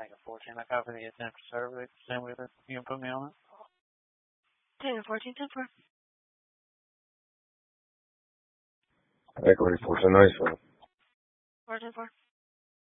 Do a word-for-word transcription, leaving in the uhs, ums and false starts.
Tango fourteen, I copy the attempt to serve it. Same with it. You can put me on it? Tango fourteen, ten four. Echo fourteen, nice one. four ten four.